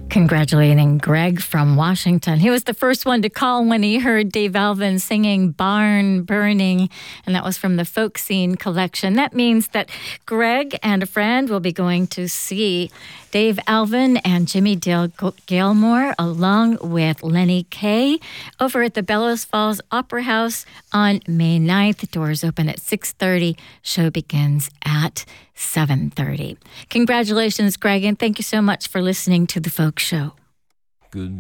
Congratulating Greg from Washington. He was the first one to call when he heard Dave Alvin singing Barn Burning, and that was from the Folk Scene collection. That means that Greg and a friend will be going to see Dave Alvin and Jimmy Dale Gilmore, along with Lenny Kaye, over at the Bellows Falls Opera House on May 9th. Doors open at 6:30. Show begins at 7:30. Congratulations, Greg, and thank you so much for listening to The Folk Show. Good